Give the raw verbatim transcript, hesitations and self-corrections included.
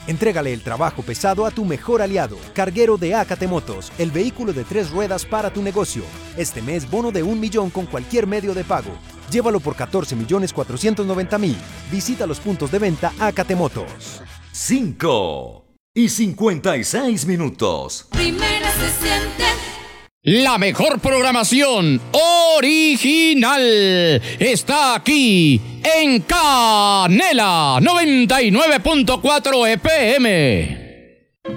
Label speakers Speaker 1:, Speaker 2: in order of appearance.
Speaker 1: Entrégale el trabajo pesado a tu mejor aliado, Carguero de Acate Motos, el vehículo de tres ruedas para tu negocio. Este mes, bono de un millón con cualquier medio de pago. Llévalo por catorce millones cuatrocientos noventa mil. Visita los puntos de venta Acate Motos.
Speaker 2: cinco y cincuenta y seis minutos.
Speaker 3: Primera se siente.
Speaker 4: La mejor programación original está aquí en Canela noventa y nueve punto cuatro F M.